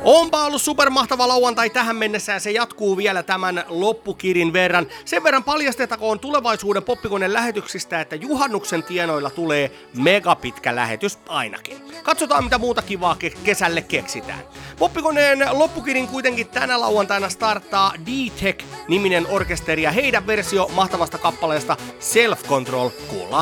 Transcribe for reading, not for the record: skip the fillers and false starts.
Onpa ollut supermahtava lauantai tähän mennessä ja se jatkuu vielä tämän loppukirin verran. Sen verran paljastetakoon tulevaisuuden poppikoneen lähetyksistä, että juhannuksen tienoilla tulee megapitkä lähetys ainakin. Katsotaan mitä muuta kivaa kesälle keksitään. Poppikoneen loppukirin kuitenkin tänä lauantaina starttaa D-Tech-niminen orkesteri ja heidän versio mahtavasta kappaleesta Self Control kuullaan